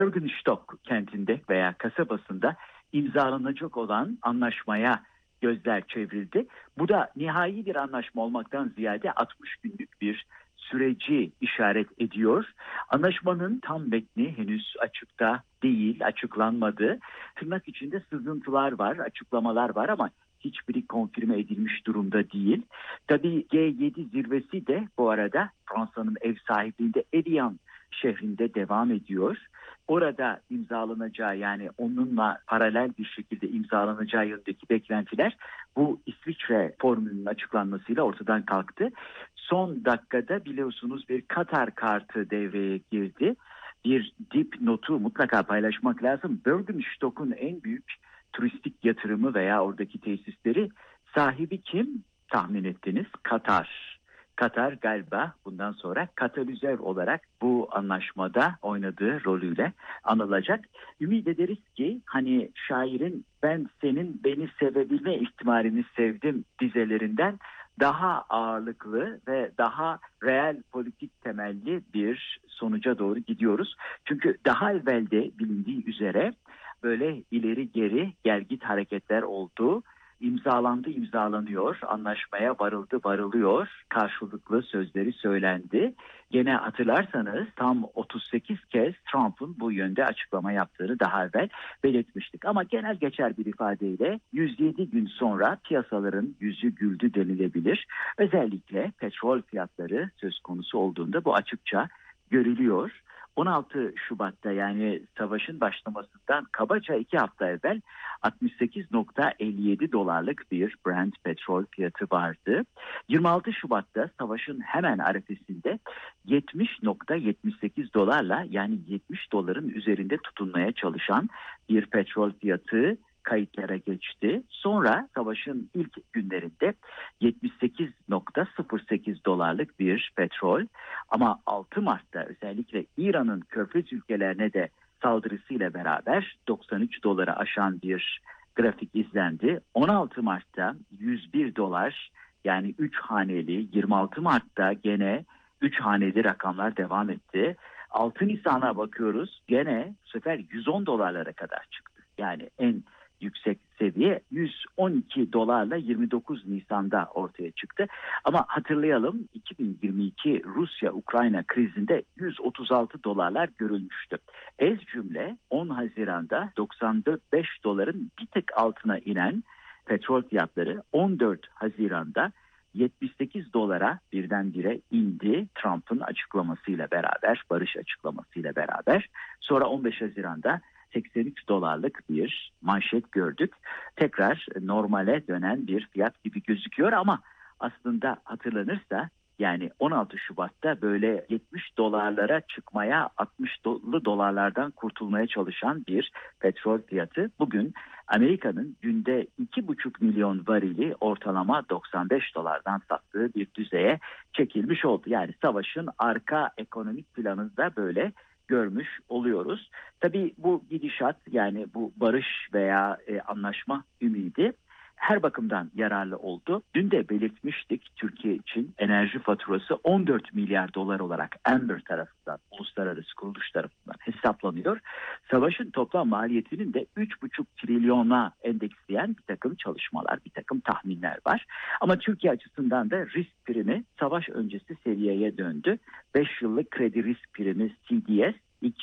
Bürgenstock kentinde veya kasabasında imzalanacak olan anlaşmaya gözler çevrildi. Bu da nihai bir anlaşma olmaktan ziyade 60 günlük bir süreci işaret ediyor. Anlaşmanın tam metni henüz açıkta değil, açıklanmadı. Tırnak içinde sızıntılar var, açıklamalar var ama hiçbiri konfirme edilmiş durumda değil. Tabii G7 zirvesi de bu arada Fransa'nın ev sahipliğinde Evian şehrinde devam ediyor. Orada imzalanacağı, yani onunla paralel bir şekilde imzalanacağı yönündeki beklentiler bu İsviçre formülünün açıklanmasıyla ortadan kalktı. Son dakikada biliyorsunuz bir Katar kartı devreye girdi. Bir dipnotu mutlaka paylaşmak lazım. Bürgenstock'un en büyük turistik yatırımı veya oradaki tesisleri sahibi kim? Tahmin ettiniz, Katar. Katar galiba bundan sonra katalizör olarak bu anlaşmada oynadığı rolüyle anılacak. Ümit ederiz ki hani şairin ben senin beni sevebilme ihtimalini sevdim dizelerinden daha ağırlıklı ve daha reel politik temelli bir sonuca doğru gidiyoruz. Çünkü daha evvel de bilindiği üzere böyle ileri geri gel git hareketler oldu. İmzalandı, imzalanıyor, anlaşmaya varılıyor, karşılıklı sözleri söylendi. Gene hatırlarsanız tam 38 kez Trump'ın bu yönde açıklama yaptığını daha evvel belirtmiştik. Ama genel geçer bir ifadeyle 107 gün sonra piyasaların yüzü güldü denilebilir. Özellikle petrol fiyatları söz konusu olduğunda bu açıkça görülüyor. 16 Şubat'ta, yani savaşın başlamasından kabaca 2 hafta evvel 68,57 dolarlık bir Brent petrol fiyatı vardı. 26 Şubat'ta savaşın hemen arifesinde 70,78 dolarla, yani 70 doların üzerinde tutunmaya çalışan bir petrol fiyatı kayıtlara geçti. Sonra savaşın ilk günlerinde 78,08 dolarlık bir petrol, ama 6 Mart'ta özellikle İran'ın Körfez ülkelerine de saldırısıyla beraber 93 dolara aşan bir grafik izlendi. 16 Mart'ta 101 dolar, yani 3 haneli, 26 Mart'ta gene 3 haneli rakamlar devam etti. 6 Nisan'a bakıyoruz, gene bu sefer 110 dolarlara kadar çıktı. Yani en yüksek seviye 112 dolarla 29 Nisan'da ortaya çıktı. Ama hatırlayalım, 2022 Rusya-Ukrayna krizinde 136 dolarlar görülmüştü. Ez cümle 10 Haziran'da 95 doların bir tık altına inen petrol fiyatları 14 Haziran'da 78 dolara birdenbire indi Trump'ın açıklamasıyla beraber, barış açıklamasıyla beraber. Sonra 15 Haziran'da 83 dolarlık bir manşet gördük. Tekrar normale dönen bir fiyat gibi gözüküyor ama aslında hatırlanırsa, yani 16 Şubat'ta böyle 70 dolarlara çıkmaya, 60 dolarlardan kurtulmaya çalışan bir petrol fiyatı bugün Amerika'nın günde 2,5 milyon varili ortalama 95 dolardan sattığı bir düzeye çekilmiş oldu. Yani savaşın arka ekonomik planını da böyle görmüş oluyoruz. Tabii bu gidişat, yani bu barış veya anlaşma ümidi her bakımdan yararlı oldu. Dün de belirtmiştik, Türkiye için enerji faturası 14 milyar dolar olarak Amber tarafından, uluslararası kuruluş tarafından hesaplanıyor. Savaşın toplam maliyetinin de 3,5 trilyona endeksleyen bir takım çalışmalar, bir takım tahminler var. Ama Türkiye açısından da risk primi savaş öncesi seviyeye döndü. 5 yıllık kredi risk primi CDS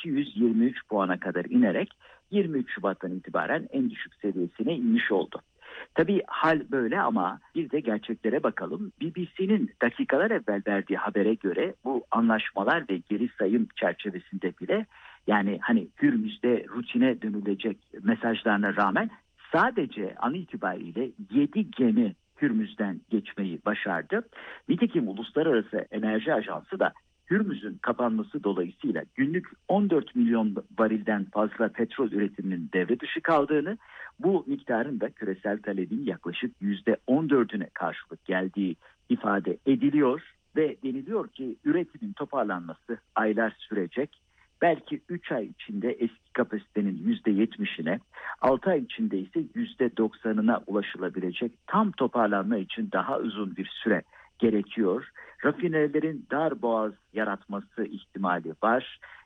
223 puana kadar inerek 23 Şubat'tan itibaren en düşük seviyesine inmiş oldu. Tabii hal böyle ama bir de gerçeklere bakalım. BBC'nin dakikalar evvel verdiği habere göre bu anlaşmalar ve geri sayım çerçevesinde bile, yani hani Hürmüz'de rutine dönülecek mesajlarına rağmen sadece an itibariyle 7 gemi Hürmüz'den geçmeyi başardı. Nitekim Uluslararası Enerji Ajansı da Hürmüz'ün kapanması dolayısıyla günlük 14 milyon varilden fazla petrol üretiminin devre dışı kaldığını, bu miktarın da küresel talebin yaklaşık %14'üne karşılık geldiği ifade ediliyor ve deniliyor ki üretimin toparlanması aylar sürecek. Belki 3 ay içinde eski kapasitenin %70'ine, 6 ay içinde ise %90'ına ulaşılabilecek. Tam toparlanma için daha uzun bir süre gerekiyor. Rafinerilerin dar boğaz yaratması ihtimali var.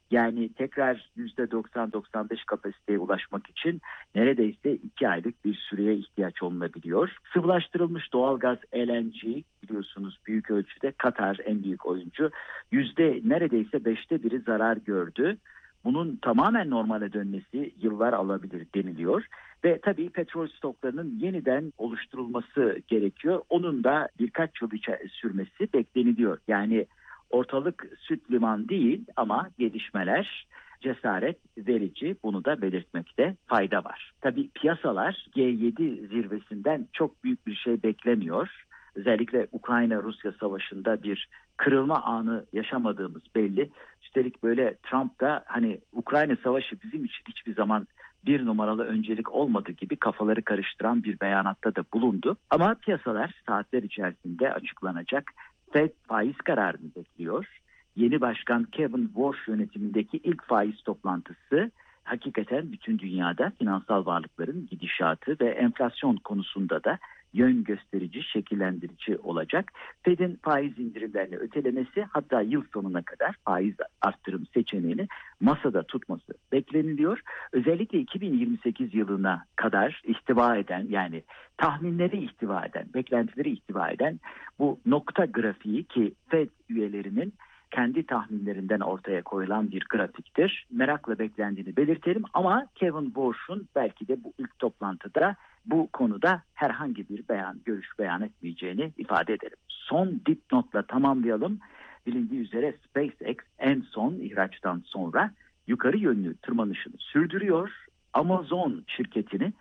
Yani tekrar %90-95 kapasiteye ulaşmak için neredeyse 2 aylık bir süreye ihtiyaç olunabiliyor. Sıvılaştırılmış doğalgaz LNG, biliyorsunuz büyük ölçüde Katar en büyük oyuncu. Neredeyse 5'te 1'i zarar gördü. Bunun tamamen normale dönmesi yıllar alabilir deniliyor. Ve tabii petrol stoklarının yeniden oluşturulması gerekiyor. Onun da birkaç yıl sürmesi bekleniliyor. Yani ortalık süt liman değil ama gelişmeler cesaret verici, bunu da belirtmekte fayda var. Tabii piyasalar G7 zirvesinden çok büyük bir şey beklemiyor. Özellikle Ukrayna-Rusya savaşında bir kırılma anı yaşamadığımız belli. Üstelik böyle Trump da hani Ukrayna savaşı bizim için hiçbir zaman bir numaralı öncelik olmadığı gibi kafaları karıştıran bir beyanatta da bulundu. Ama piyasalar saatler içerisinde açıklanacak Fed faiz kararını bekliyor. Yeni başkan Kevin Warsh yönetimindeki ilk faiz toplantısı hakikaten bütün dünyada finansal varlıkların gidişatı ve enflasyon konusunda da yön gösterici, şekillendirici olacak. Fed'in faiz indirimlerini ötelemesi, hatta yıl sonuna kadar faiz arttırım seçeneğini masada tutması bekleniliyor. Özellikle 2028 yılına kadar ihtiva eden, yani tahminleri ihtiva eden, beklentileri ihtiva eden bu nokta grafiği, ki Fed üyelerinin kendi tahminlerinden ortaya koyulan bir grafiktir. Merakla beklendiğini belirtelim ama Kevin Warsh'un belki de bu ilk toplantıda bu konuda herhangi bir görüş beyan etmeyeceğini ifade edelim. Son dipnotla tamamlayalım. Bilindiği üzere SpaceX en son ihraçtan sonra yukarı yönlü tırmanışını sürdürüyor. Amazon şirketini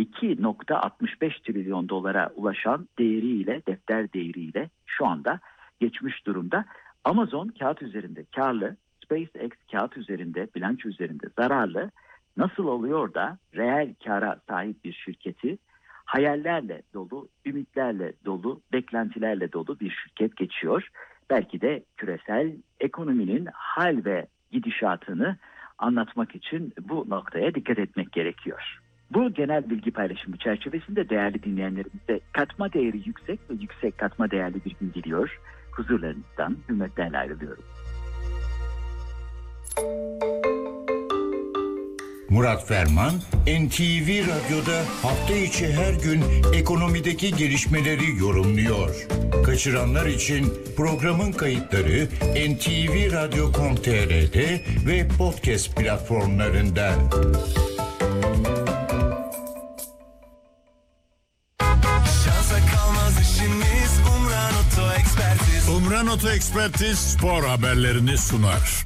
2.65 trilyon dolara ulaşan defter değeriyle şu anda geçmiş durumda. Amazon kağıt üzerinde karlı, SpaceX kağıt üzerinde, bilanço üzerinde zararlı. Nasıl oluyor da reel kâra sahip bir şirketi hayallerle dolu, ümitlerle dolu, beklentilerle dolu bir şirket geçiyor? Belki de küresel ekonominin hal ve gidişatını anlatmak için bu noktaya dikkat etmek gerekiyor. Bu genel bilgi paylaşımı çerçevesinde değerli dinleyenlerimize katma değeri yüksek ve yüksek katma değerli bir gün diliyor. Huzurlarınızdan hürmetlerle ayrılıyorum. Murat Ferman, NTV Radyo'da hafta içi her gün ekonomideki gelişmeleri yorumluyor. Kaçıranlar için programın kayıtları ntvradio.com.tr'de ve podcast platformlarında. Umran Oto Ekspertiz spor haberlerini sunar.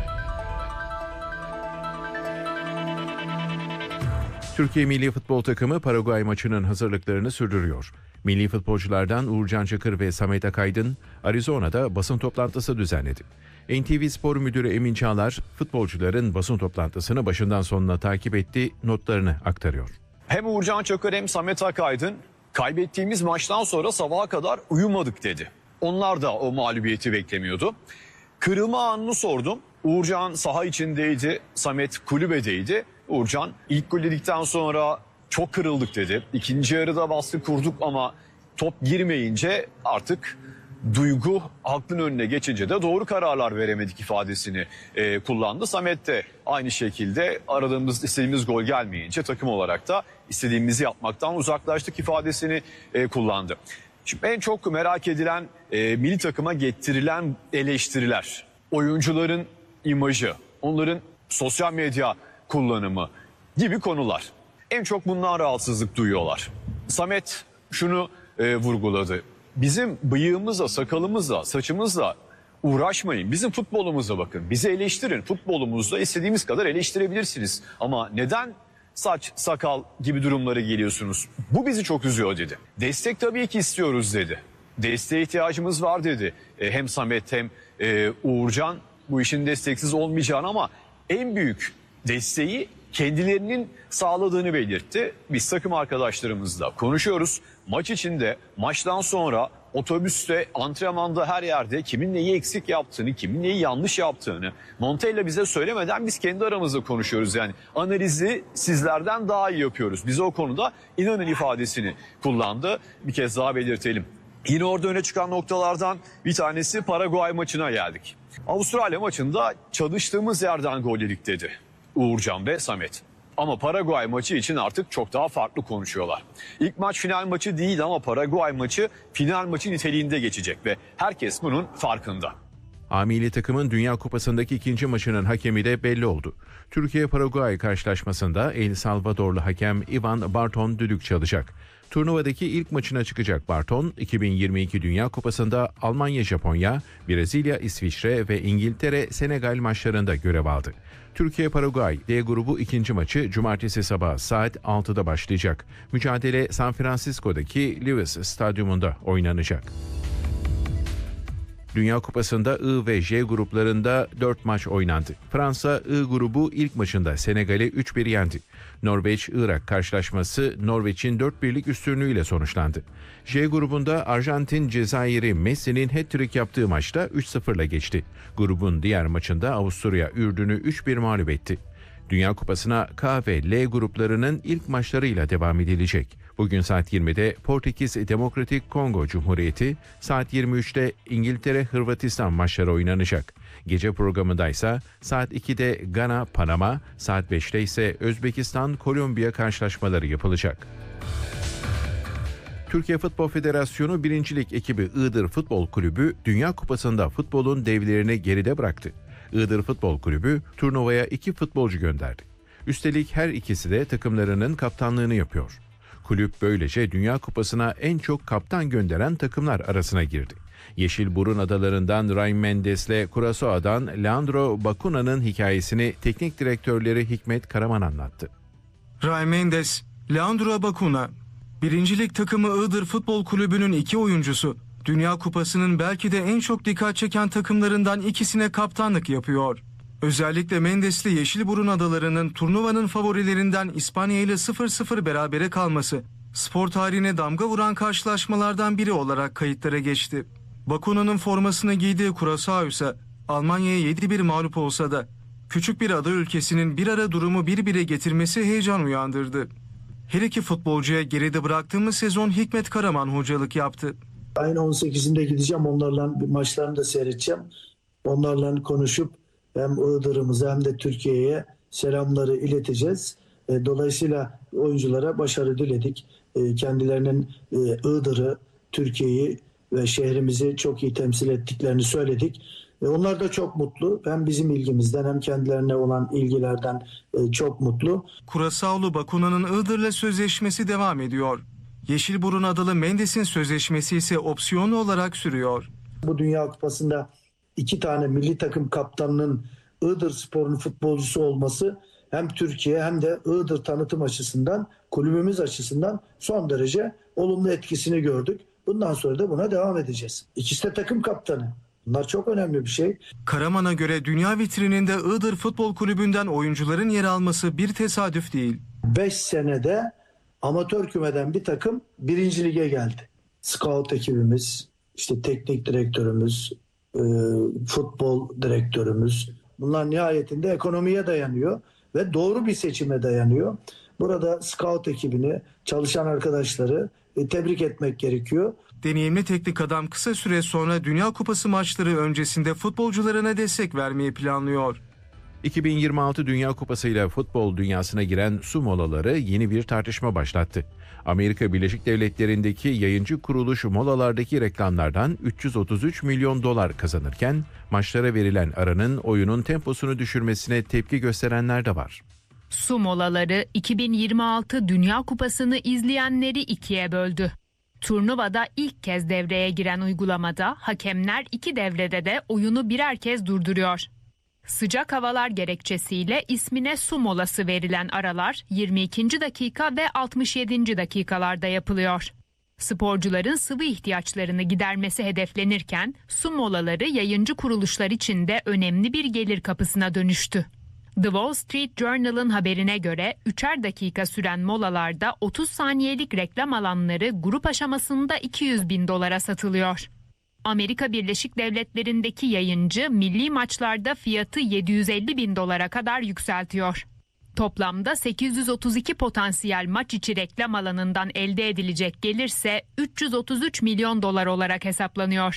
Türkiye Milli Futbol Takımı Paraguay maçının hazırlıklarını sürdürüyor. Milli futbolculardan Uğurcan Çakır ve Samet Akaydın Arizona'da basın toplantısı düzenledi. NTV Spor Müdürü Emin Çağlar, futbolcuların basın toplantısını başından sonuna takip etti, notlarını aktarıyor. Hem Uğurcan Çakır hem Samet Akaydın kaybettiğimiz maçtan sonra sabaha kadar uyumadık dedi. Onlar da o mağlubiyeti beklemiyordu. Kırılma anını sordum. Uğurcan saha içindeydi, Samet kulübedeydi. Uğurcan ilk gol yedikten sonra çok kırıldık dedi. İkinci yarıda baskı kurduk ama top girmeyince artık duygu aklın önüne geçince de doğru kararlar veremedik ifadesini kullandı. Samet de aynı şekilde istediğimiz gol gelmeyince takım olarak da istediğimizi yapmaktan uzaklaştık ifadesini kullandı. Şimdi en çok merak edilen milli takıma getirilen eleştiriler, oyuncuların imajı, onların sosyal medya kullanımı gibi konular. En çok bundan rahatsızlık duyuyorlar. Samet şunu vurguladı. Bizim bıyığımızla, sakalımızla, saçımızla uğraşmayın. Bizim futbolumuza bakın. Bizi eleştirin. Futbolumuzda istediğimiz kadar eleştirebilirsiniz. Ama neden saç, sakal gibi durumlara geliyorsunuz? Bu bizi çok üzüyor dedi. Destek tabii ki istiyoruz dedi. Desteğe ihtiyacımız var dedi. Hem Samet hem Uğurcan bu işin desteksiz olmayacağını ama en büyük desteği kendilerinin sağladığını belirtti. Biz takım arkadaşlarımızla konuşuyoruz. Maç içinde, maçtan sonra, otobüste, antrenmanda, her yerde kimin neyi eksik yaptığını, kimin neyi yanlış yaptığını Montella bize söylemeden biz kendi aramızda konuşuyoruz. Yani analizi sizlerden daha iyi yapıyoruz. Biz o konuda inanın ifadesini kullandı. Bir kez daha belirtelim. Yine orada öne çıkan noktalardan bir tanesi Paraguay maçına geldik. Avustralya maçında çalıştığımız yerden gol yedik dedi Uğurcan ve Samet. Ama Paraguay maçı için artık çok daha farklı konuşuyorlar. İlk maç final maçı değil ama Paraguay maçı final maçı niteliğinde geçecek ve herkes bunun farkında. A milli takımın Dünya Kupası'ndaki ikinci maçının hakemi de belli oldu. Türkiye-Paraguay karşılaşmasında El Salvadorlu hakem Ivan Barton düdük çalacak. Turnuvadaki ilk maçına çıkacak Barton, 2022 Dünya Kupası'nda Almanya-Japonya, Brezilya-İsviçre ve İngiltere-Senegal maçlarında görev aldı. Türkiye-Paraguay D grubu ikinci maçı cumartesi sabahı saat 6'da başlayacak. Mücadele San Francisco'daki Lewis Stadyumunda oynanacak. Dünya Kupası'nda I ve J gruplarında 4 maç oynandı. Fransa I grubu ilk maçında Senegal'i 3-1 yendi. Norveç-Irak karşılaşması Norveç'in 4-1'lik üstünlüğüyle sonuçlandı. J grubunda Arjantin Cezayir'i Messi'nin hat-trick yaptığı maçta 3-0'la geçti. Grubun diğer maçında Avusturya Ürdün'ü 3-1 mağlup etti. Dünya Kupası'na K ve L gruplarının ilk maçlarıyla devam edilecek. Bugün saat 20'de Portekiz Demokratik Kongo Cumhuriyeti, saat 23'te İngiltere-Hırvatistan maçları oynanacak. Gece programında ise saat 2'de Gana-Panama, saat 5'te ise Özbekistan-Kolombiya karşılaşmaları yapılacak. Türkiye Futbol Federasyonu 1. Lig ekibi Iğdır Futbol Kulübü Dünya Kupası'nda futbolun devlerini geride bıraktı. Iğdır Futbol Kulübü turnuvaya 2 futbolcu gönderdi. Üstelik her ikisi de takımlarının kaptanlığını yapıyor. Kulüp böylece Dünya Kupası'na en çok kaptan gönderen takımlar arasına girdi. Yeşilburun adalarından Raim Mendes'le Curaçao'dan Leandro Bacuna'nın hikayesini teknik direktörleri Hikmet Karaman anlattı. Raim Mendes, Leandro Bacuna, 1. Lig takımı Iğdır Futbol Kulübü'nün 2 oyuncusu. Dünya Kupası'nın belki de en çok dikkat çeken takımlarından ikisine kaptanlık yapıyor. Özellikle Mendes'li Yeşilburun adalarının turnuvanın favorilerinden İspanya ile 0-0 berabere kalması, spor tarihine damga vuran karşılaşmalardan biri olarak kayıtlara geçti. Bacuna'nın formasını giydiği Curaçao ise Almanya'ya 7-1 mağlup olsa da küçük bir ada ülkesinin bir ara durumu 1-1'e getirmesi heyecan uyandırdı. Her iki futbolcuya geride bıraktığımız sezon Hikmet Karaman hocalık yaptı. Ayın 18'inde gideceğim, onlarla maçlarını da seyredeceğim. Onlarla konuşup hem Iğdır'ımıza hem de Türkiye'ye selamları ileteceğiz. Dolayısıyla oyunculara başarı diledik. Kendilerinin Iğdır'ı, Türkiye'yi ve şehrimizi çok iyi temsil ettiklerini söyledik. Onlar da çok mutlu. Hem bizim ilgimizden hem kendilerine olan ilgilerden çok mutlu. Curaçao'lu Bacuna'nın Iğdır'la sözleşmesi devam ediyor. Yeşilburun adalı Mendes'in sözleşmesi ise opsiyonlu olarak sürüyor. Bu Dünya Kupası'nda 2 tane milli takım kaptanının Iğdır Spor'un futbolcusu olması hem Türkiye hem de Iğdır tanıtım açısından, kulübümüz açısından son derece olumlu etkisini gördük. Bundan sonra da buna devam edeceğiz. İkisi de takım kaptanı. Bunlar çok önemli bir şey. Karaman'a göre dünya vitrininde Iğdır Futbol Kulübü'nden oyuncuların yer alması bir tesadüf değil. 5 senede amatör kümeden bir takım 1. Lige geldi. Scout ekibimiz, işte teknik direktörümüz, futbol direktörümüz. Bunlar nihayetinde ekonomiye dayanıyor ve doğru bir seçime dayanıyor. Burada scout ekibini, çalışan arkadaşları tebrik etmek gerekiyor. Deneyimli teknik adam kısa süre sonra Dünya Kupası maçları öncesinde futbolcularına destek vermeyi planlıyor. 2026 Dünya Kupası ile futbol dünyasına giren su molaları yeni bir tartışma başlattı. Amerika Birleşik Devletleri'ndeki yayıncı kuruluş molalardaki reklamlardan 333 milyon dolar kazanırken maçlara verilen aranın oyunun temposunu düşürmesine tepki gösterenler de var. Su molaları 2026 Dünya Kupası'nı izleyenleri ikiye böldü. Turnuvada ilk kez devreye giren uygulamada hakemler 2 devrede de oyunu birer kez durduruyor. Sıcak havalar gerekçesiyle ismine su molası verilen aralar 22. dakika ve 67. dakikalarda yapılıyor. Sporcuların sıvı ihtiyaçlarını gidermesi hedeflenirken su molaları yayıncı kuruluşlar için de önemli bir gelir kapısına dönüştü. The Wall Street Journal'ın haberine göre 3'er dakika süren molalarda 30 saniyelik reklam alanları grup aşamasında 200 bin dolara satılıyor. Amerika Birleşik Devletleri'ndeki yayıncı milli maçlarda fiyatı 750 bin dolara kadar yükseltiyor. Toplamda 832 potansiyel maç içi reklam alanından elde edilecek gelirse 333 milyon dolar olarak hesaplanıyor.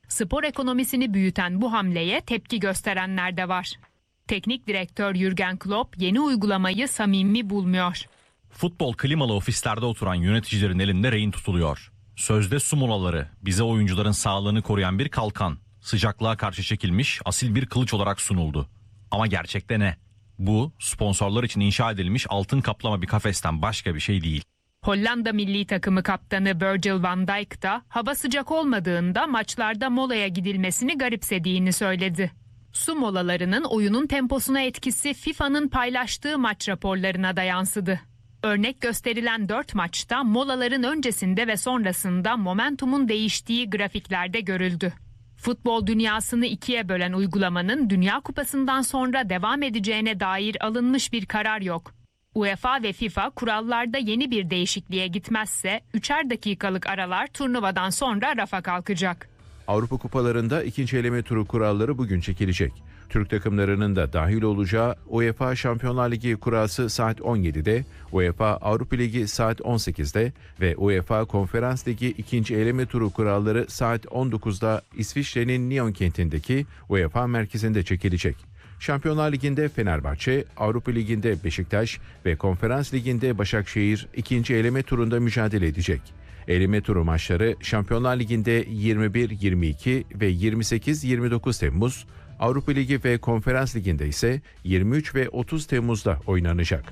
Spor ekonomisini büyüten bu hamleye tepki gösterenler de var. Teknik direktör Jürgen Klopp yeni uygulamayı samimi bulmuyor. Futbol klimalı ofislerde oturan yöneticilerin elinde rehin tutuluyor. Sözde su molaları bize oyuncuların sağlığını koruyan bir kalkan, sıcaklığa karşı çekilmiş asil bir kılıç olarak sunuldu. Ama gerçekte ne? Bu sponsorlar için inşa edilmiş altın kaplama bir kafesten başka bir şey değil. Hollanda milli takımı kaptanı Virgil van Dijk da hava sıcak olmadığında maçlarda molaya gidilmesini garipsediğini söyledi. Su molalarının oyunun temposuna etkisi FIFA'nın paylaştığı maç raporlarına da yansıdı. Örnek gösterilen 4 maçta molaların öncesinde ve sonrasında momentumun değiştiği grafiklerde görüldü. Futbol dünyasını ikiye bölen uygulamanın Dünya Kupası'ndan sonra devam edeceğine dair alınmış bir karar yok. UEFA ve FIFA kurallarda yeni bir değişikliğe gitmezse 3'er dakikalık aralar turnuvadan sonra rafa kalkacak. Avrupa Kupalarında ikinci eleme turu kuralları bugün çekilecek. Türk takımlarının da dahil olacağı UEFA Şampiyonlar Ligi kurası saat 17'de, UEFA Avrupa Ligi saat 18'de ve UEFA Konferans Ligi ikinci eleme turu kuralları saat 19'da İsviçre'nin Nyon kentindeki UEFA merkezinde çekilecek. Şampiyonlar Ligi'nde Fenerbahçe, Avrupa Ligi'nde Beşiktaş ve Konferans Ligi'nde Başakşehir ikinci eleme turunda mücadele edecek. Eleme turu maçları Şampiyonlar Ligi'nde 21-22 ve 28-29 Temmuz, Avrupa Ligi ve Konferans Ligi'nde ise 23 ve 30 Temmuz'da oynanacak.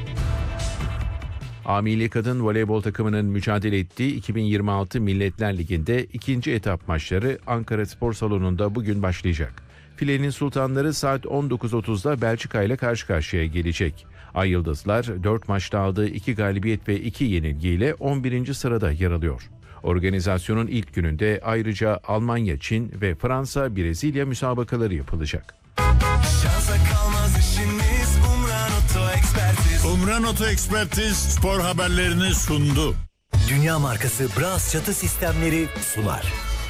A Milli Kadın Voleybol takımının mücadele ettiği 2026 Milletler Ligi'nde ikinci etap maçları Ankara Spor Salonu'nda bugün başlayacak. Filenin Sultanları saat 19.30'da Belçika ile karşı karşıya gelecek. Ay Yıldızlar 4 maçta aldığı 2 galibiyet ve 2 yenilgiyle 11. sırada yer alıyor. Organizasyonun ilk gününde ayrıca Almanya, Çin ve Fransa, Brezilya müsabakaları yapılacak. Umran Oto Ekspertiz spor haberlerini sundu. Dünya markası Bras çatı sistemleri sunar.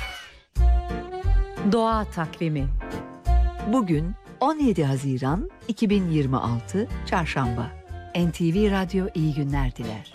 Doğa takvimi. Bugün 17 Haziran 2026 Çarşamba. NTV Radyo iyi günler diler.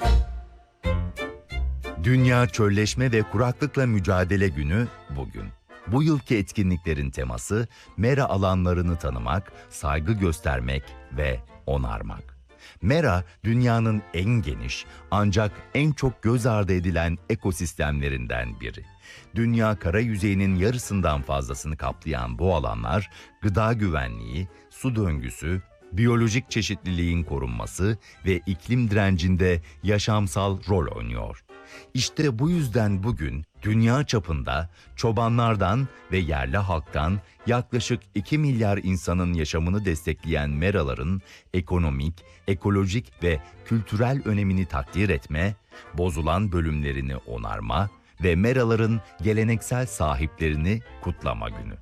Dünya Çölleşme ve Kuraklıkla Mücadele Günü bugün. Bu yılki etkinliklerin teması mera alanlarını tanımak, saygı göstermek ve onarmak. Mera, dünyanın en geniş ancak en çok göz ardı edilen ekosistemlerinden biri. Dünya kara yüzeyinin yarısından fazlasını kaplayan bu alanlar, gıda güvenliği, su döngüsü, biyolojik çeşitliliğin korunması ve iklim direncinde yaşamsal rol oynuyor. İşte bu yüzden bugün dünya çapında çobanlardan ve yerli halktan yaklaşık 2 milyar insanın yaşamını destekleyen meraların ekonomik, ekolojik ve kültürel önemini takdir etme, bozulan bölümlerini onarma ve meraların geleneksel sahiplerini kutlama günü.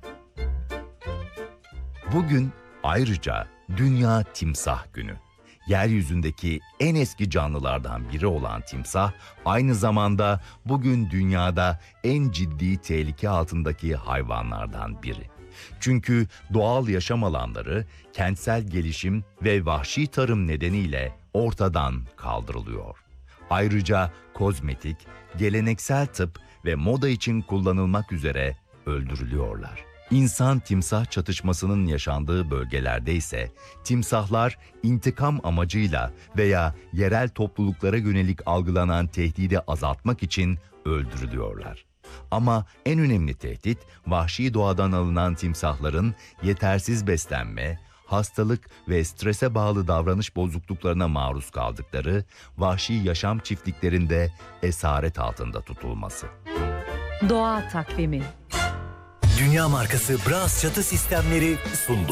Bugün ayrıca Dünya Timsah Günü. Yeryüzündeki en eski canlılardan biri olan timsah, aynı zamanda bugün dünyada en ciddi tehlike altındaki hayvanlardan biri. Çünkü doğal yaşam alanları, kentsel gelişim ve vahşi tarım nedeniyle ortadan kaldırılıyor. Ayrıca kozmetik, geleneksel tıp ve moda için kullanılmak üzere öldürülüyorlar. İnsan-timsah çatışmasının yaşandığı bölgelerde ise timsahlar intikam amacıyla veya yerel topluluklara yönelik algılanan tehdidi azaltmak için öldürülüyorlar. Ama en önemli tehdit vahşi doğadan alınan timsahların yetersiz beslenme, hastalık ve strese bağlı davranış bozukluklarına maruz kaldıkları vahşi yaşam çiftliklerinde esaret altında tutulması. Doğa takvimi. Dünya markası Bras çatı sistemleri sundu.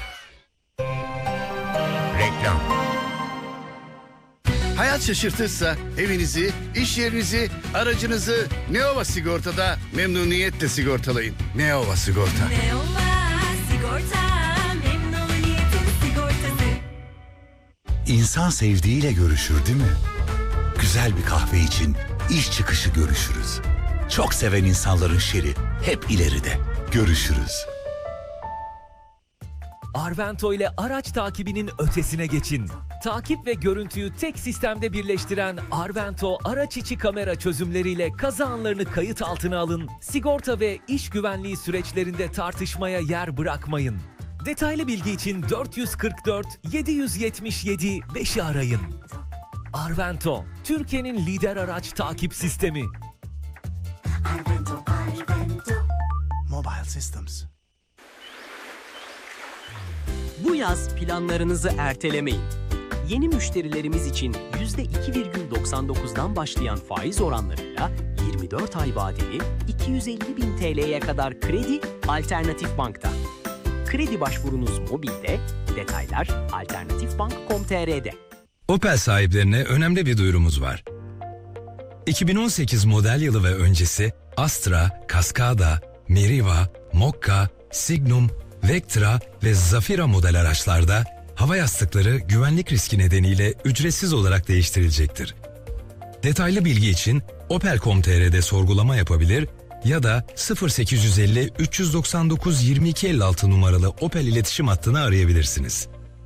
Reklam. Hayat şaşırtırsa evinizi, iş yerinizi, aracınızı Neova Sigorta'da memnuniyetle sigortalayın. Neova Sigorta. Neova Sigorta, memnuniyetin sigortası. İnsan sevdiğiyle görüşür değil mi? Güzel bir kahve için iş çıkışı görüşürüz. Çok seven insanların şeri hep ileride. Görüşürüz. Arvento ile araç takibinin ötesine geçin. Takip ve görüntüyü tek sistemde birleştiren Arvento araç içi kamera çözümleriyle kaza anlarını kayıt altına alın. Sigorta ve iş güvenliği süreçlerinde tartışmaya yer bırakmayın. Detaylı bilgi için 444 777 5'i arayın. Arvento, Türkiye'nin lider araç takip sistemi. Mobile Systems. Bu yaz planlarınızı ertelemeyin. Yeni müşterilerimiz için %2,99'dan başlayan faiz oranlarıyla 24 ay vadeli 250.000 TL'ye kadar kredi Alternatif Bank'ta. Kredi başvurunuz mobilde, detaylar alternatifbank.com.tr'de. Opel sahiplerine önemli bir duyurumuz var. 2018 model yılı ve öncesi Astra, Cascada, Meriva, Mokka, Signum, Vectra ve Zafira model araçlarda hava yastıkları güvenlik riski nedeniyle ücretsiz olarak değiştirilecektir. Detaylı bilgi için opel.com.tr'de sorgulama yapabilir ya da 0850 399 2256 numaralı Opel iletişim hattını arayabilirsiniz.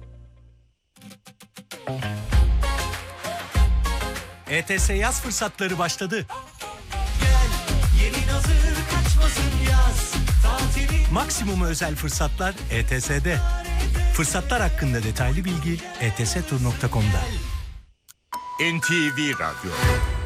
ETS yaz fırsatları başladı. Gel, yeni hazır kaçmasın yaz. Maksimum özel fırsatlar ETS'de. Fırsatlar hakkında detaylı bilgi ets.tur.com'da. NTV Radyo.